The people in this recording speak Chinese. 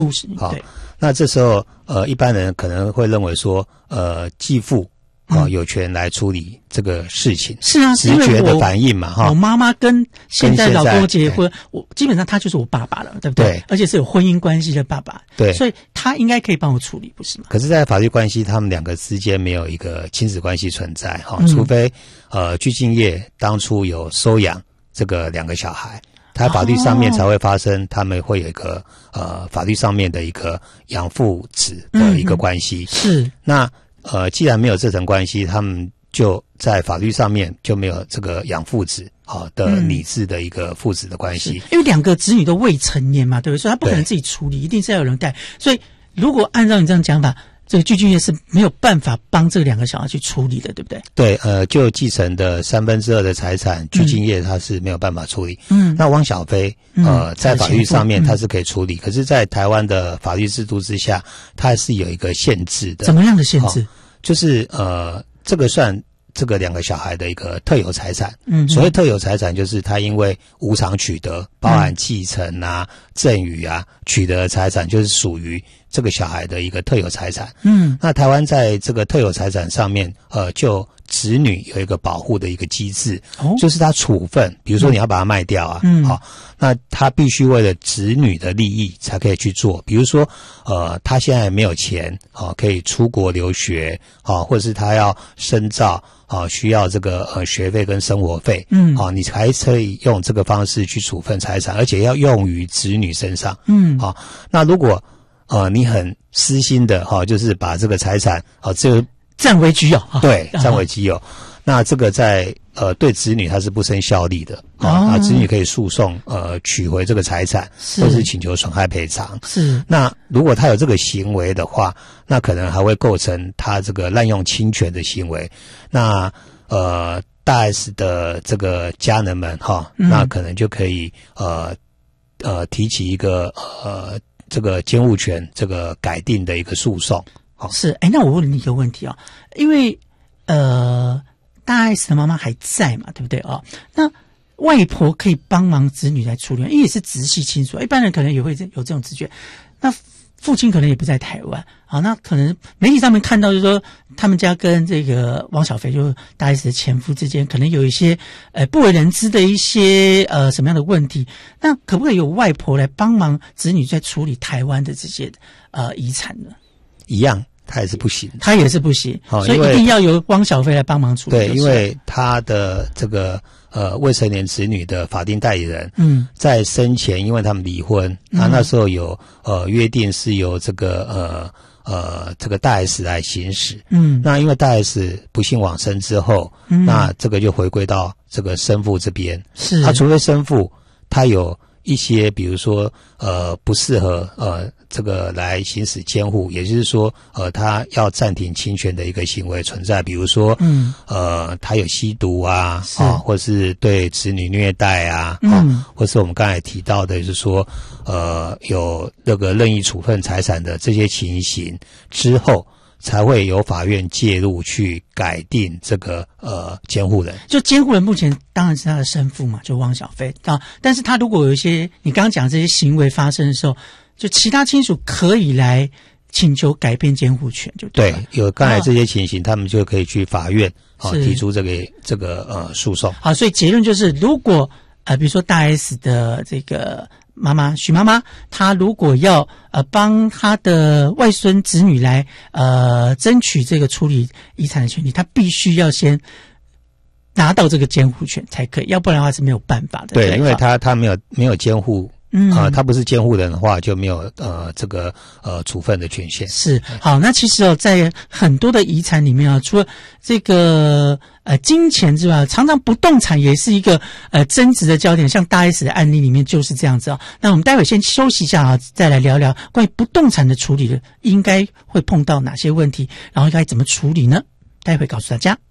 好，那这时候一般人可能会认为说继父有权来处理这个事情， 是啊， 直觉的反应嘛，哈。 我妈妈跟现在老公结婚，我基本上他就是我爸爸了，对不对？而且是有婚姻关系的爸爸， 对， 所以他应该可以帮我处理，不是吗？ 可是，在法律关系，他们两个之间没有一个亲子关系存在，哈，除非具敬业当初有收养这个两个小孩，他法律上面才会发生，他们会有一个法律上面的一个养父子的一个关系， 是那。既然没有这层关系，他们就在法律上面就没有这个养父子的理智的一个父子的关系， 因为两个子女都未成年嘛，对不对？所以他不可能自己处理，一定是要有人带。所以如果按照你这样讲法，这个具俊晔是没有办法帮这两个小孩去处理的，对不对？ 对，就继承的2/3的财产，具俊晔他是没有办法处理。那汪小菲在法律上面他是可以处理，可是，在台湾的法律制度之下，他是有一个限制的。 怎么样的限制？ 就是这个算这个两个小孩的一个特有财产。所谓特有财产，就是他因为无偿取得，包含继承啊、赠与啊，取得的财产就是属于这个小孩的一个特有财产。那台湾在这个特有财产上面，就子女有一个保护的一个机制，就是他处分，比如说你要把它卖掉啊，好，那他必须为了子女的利益才可以去做，比如说他现在没有钱，可以出国留学，或者是他要深造，需要这个学费跟生活费，你才可以用这个方式去处分财产，而且要用于子女身上，那如果你很私心的就是把这个财产只有占为己有， 对，占为己有。那这个在对子女它是不生效力的那子女可以诉讼取回这个财产，或是请求损害赔偿。 是。 那如果他有这个行为的话，那可能还会构成他这个滥用侵权的行为。那大 S 的这个家人们那可能就可以提起一个这个监护权这个改定的一个诉讼。 是，那我问你一个问题因为大 S 的妈妈还在嘛，对不对那外婆可以帮忙子女来处理，因为也是直系亲属，一般人可能也会有这种直觉。那父亲可能也不在台湾，那可能媒体上面看到就是说，他们家跟这个汪小菲，就是大 S 的前夫之间，可能有一些不为人知的一些什么样的问题。那可不可以有外婆来帮忙子女在处理台湾的这些遗产呢？ 一样。他也是不行， 他也是不行，所以一定要由汪小菲来帮忙处理。 对，因为他的这个未成年子女的法定代理人，在生前因为他们离婚，那时候有约定是由这个这个大 S 来行使。那因为大 S 不幸往生之后，那这个就回归到这个生父这边。 是， 他除非生父他有一些比如说不适合这个来行使监护，也就是说他要暂停侵权的一个行为存在，比如说他有吸毒啊或是对子女虐待啊或是我们刚才提到的就是说有那个任意处分财产的这些情形之后，才会有法院介入去改定这个监护人。 就监护人目前当然是他的生父嘛，就汪小菲但是他如果有一些你刚刚讲这些行为发生的时候，就其他亲属可以来请求改变监护权，就对。 对，有刚才这些情形，他们就可以去法院提出这个诉讼。 好，所以结论就是，如果比如说大 S 的这个妈妈许妈妈，她如果要帮她的外孙子女来争取这个处理遗产的权利，她必须要先拿到这个监护权才可以，要不然的话是没有办法的。 对，因为他没有监护。他不是监护人的话，就没有这个处分的权限。是， 好，那其实在很多的遗产里面除了这个金钱之外，常常不动产也是一个争执的焦点。像大 S 的案例里面就是这样子那我们待会先休息一下再来聊聊关于不动产的处理的应该会碰到哪些问题，然后该怎么处理呢？待会告诉大家。